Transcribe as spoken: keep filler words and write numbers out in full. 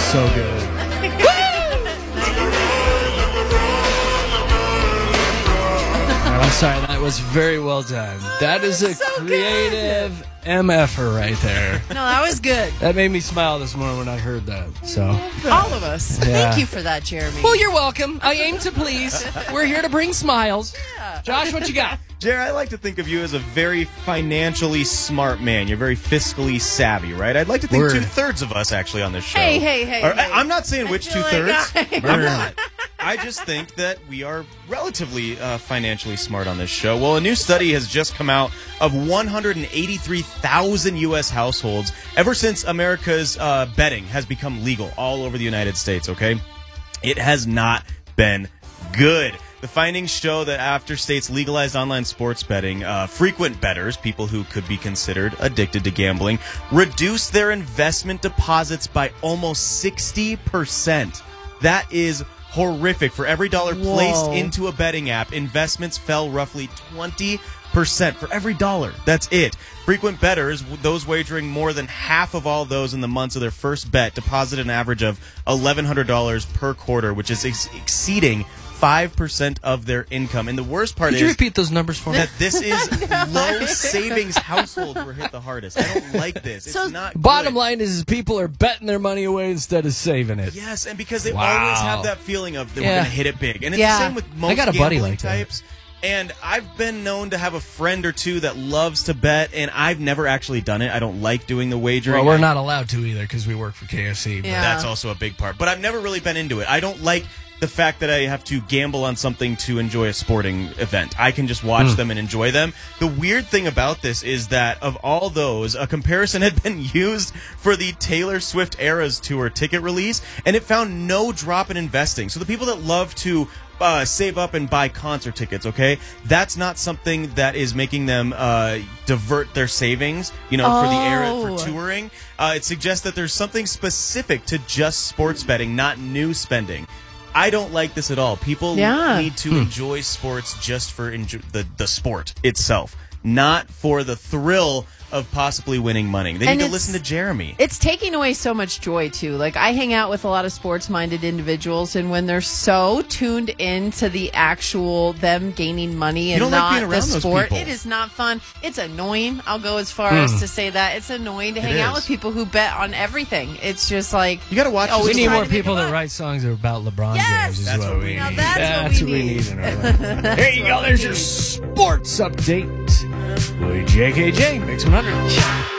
so good. I'm sorry, that was very well done. That is a so creative M F-er right there. No, that was good. That made me smile this morning when I heard that. So, All of us. Yeah. Thank you for that, Jeremy. well, you're welcome. I aim to please. We're here to bring smiles. Yeah. Josh, what you got? Jerry, I like to think of you as a very financially smart man. You're very fiscally savvy, right? I'd like to think Word. two-thirds of us actually on this show. Hey, hey, hey, Or, hey. I'm not saying which I feel two-thirds. like I- I'm not. I just think that we are relatively uh, financially smart on this show. Well, a new study has just come out of one hundred eighty-three thousand U S households ever since America's uh, betting has become legal all over the United States, okay? It has not been good. The findings show that after states legalized online sports betting, uh, frequent bettors, people who could be considered addicted to gambling, reduced their investment deposits by almost sixty percent. That is horrific. For every dollar Whoa. placed into a betting app, investments fell roughly twenty percent for every dollar. That's it. Frequent bettors, those wagering more than half of all those in the months of their first bet, deposited an average of eleven hundred dollars per quarter, which is ex- exceeding five percent of their income. And the worst part Could you is repeat those numbers for me? that this is low savings households were hit the hardest. I don't like this. It's So- not Bottom good. line is people are betting their money away instead of saving it. Yes, and because they Wow. always have that feeling of that Yeah. we're going to hit it big. And it's Yeah. the same with most I got a buddy gambling like that. types. And I've been known to have a friend or two that loves to bet, and I've never actually done it. I don't like doing the wagering. Well, we're not allowed to either because we work for K F C. But Yeah. That's also a big part. But I've never really been into it. I don't like the fact that I have to gamble on something to enjoy a sporting event. I can just watch Mm. them and enjoy them. The weird thing about this is that of all those, a comparison had been used for the Taylor Swift Eras Tour ticket release, and it found no drop in investing. So the people that love to uh, save up and buy concert tickets, okay, that's not something that is making them uh, divert their savings, you know, for the era Oh. for touring. Uh, it suggests that there's something specific to just sports betting, not new spending. I don't like this at all. People Yeah. need to enjoy sports just for enjo- the, the sport itself, not for the thrill of possibly winning money. They And need to it's- listen to Jeremy. It's taking away so much joy, too. Like, I hang out with a lot of sports-minded individuals, and when they're so tuned into the actual them gaining money and don't like not being the around those sport, people. it is not fun. It's annoying. I'll go as far as to say that. It's annoying to hang out is. with people who bet on everything. It's just like... You got to watch Oh, this we we need try more to make people a that buck. write songs about LeBron Yes! James. Is That's what what we we need. need. Now that's what we we need. need in our life. There you go. There's your sports update with J K J Mix one hundred.